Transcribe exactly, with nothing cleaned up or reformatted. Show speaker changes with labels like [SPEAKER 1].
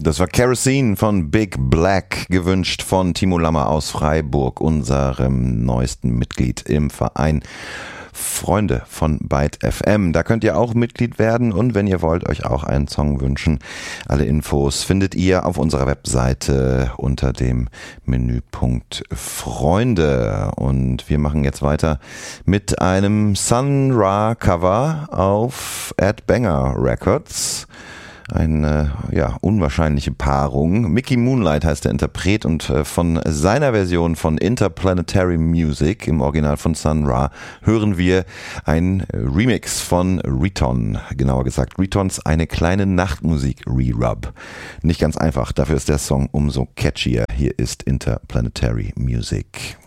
[SPEAKER 1] Das war Kerosene von Big Black, gewünscht von Timo Lammer aus Freiburg, unserem neuesten Mitglied im Verein Freunde von Byte F M. Da könnt ihr auch Mitglied werden und wenn ihr wollt, euch auch einen Song wünschen. Alle Infos findet ihr auf unserer Webseite unter dem Menüpunkt Freunde. Und wir machen jetzt weiter mit einem Sun Ra Cover auf Ed Banger Records. Eine ja, unwahrscheinliche Paarung. Mickey Moonlight heißt der Interpret und äh, von seiner Version von Interplanetary Music im Original von Sun Ra hören wir ein Remix von Riton, genauer gesagt Ritons Eine kleine Nachtmusik Re-Rub. Nicht ganz einfach, dafür ist der Song umso catchier. Hier ist Interplanetary Music.